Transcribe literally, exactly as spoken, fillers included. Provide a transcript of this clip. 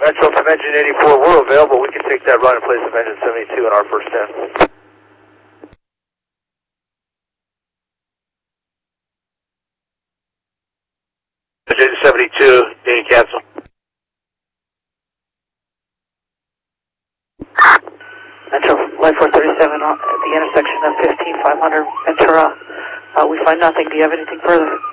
Metro from engine eighty-four, we're available. We can take that run in place of engine seventy-two in our first ten. Engine seventy-two, gain cancel. Metro, Flight four thirty-seven at the intersection of fifteen five hundred Ventura. Uh, we find nothing. Do you have anything further?